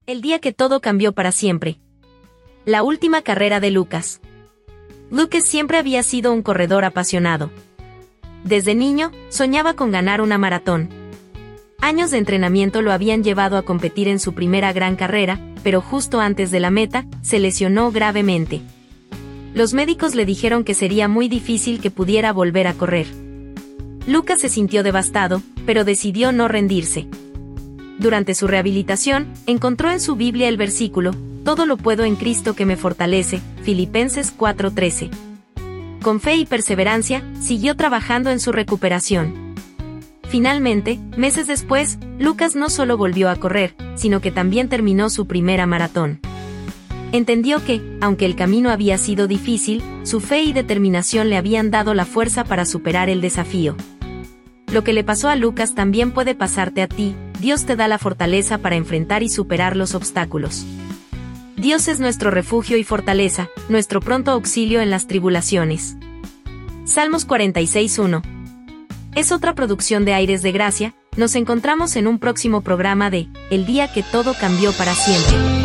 El día que todo cambió para siempre. La última carrera de Lucas. Lucas siempre había sido un corredor apasionado. Desde niño, soñaba con ganar una maratón. Años de entrenamiento lo habían llevado a competir en su primera gran carrera, pero justo antes de la meta, se lesionó gravemente. Los médicos le dijeron que sería muy difícil que pudiera volver a correr. Lucas se sintió devastado, pero decidió no rendirse. Durante su rehabilitación, encontró en su Biblia el versículo, "Todo lo puedo en Cristo que me fortalece", Filipenses 4:13. Con fe y perseverancia, siguió trabajando en su recuperación. Finalmente, meses después, Lucas no solo volvió a correr, sino que también terminó su primera maratón. Entendió que, aunque el camino había sido difícil, su fe y determinación le habían dado la fuerza para superar el desafío. Lo que le pasó a Lucas también puede pasarte a ti. Dios te da la fortaleza para enfrentar y superar los obstáculos. Dios es nuestro refugio y fortaleza, nuestro pronto auxilio en las tribulaciones. Salmos 46:1. Es otra producción de Aires de Gracia. Nos encontramos en un próximo programa de El día que todo cambió para siempre.